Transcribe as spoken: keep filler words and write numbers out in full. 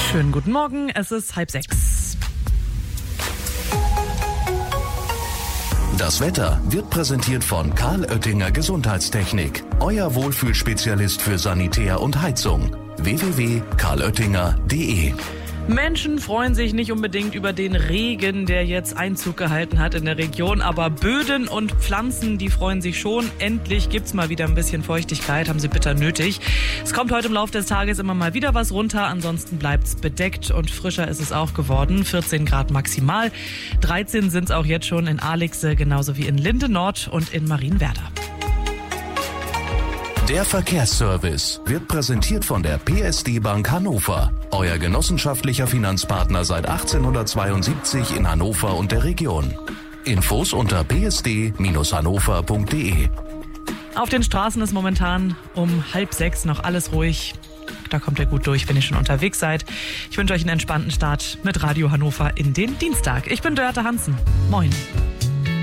Schönen guten Morgen, es ist halb sechs. Das Wetter wird präsentiert von Karl Oettinger Gesundheitstechnik. Euer Wohlfühlspezialist für Sanitär und Heizung. w w w punkt karl oettinger punkt de Menschen freuen sich nicht unbedingt über den Regen, der jetzt Einzug gehalten hat in der Region, aber Böden und Pflanzen, die freuen sich schon. Endlich gibt's mal wieder ein bisschen Feuchtigkeit, haben sie bitter nötig. Es kommt heute im Laufe des Tages immer mal wieder was runter, ansonsten bleibt's bedeckt und frischer ist es auch geworden. vierzehn Grad maximal, dreizehn sind's auch jetzt schon in Aalixe, genauso wie in Linde Nord und in Marienwerder. Der Verkehrsservice wird präsentiert von der P S D Bank Hannover. Euer genossenschaftlicher Finanzpartner seit achtzehnhundertzweiundsiebzig in Hannover und der Region. Infos unter p s d Bindestrich hannover punkt de. Auf den Straßen ist momentan um halb sechs noch alles ruhig. Da kommt ihr gut durch, wenn ihr schon unterwegs seid. Ich wünsche euch einen entspannten Start mit Radio Hannover in den Dienstag. Ich bin Dörte Hansen. Moin.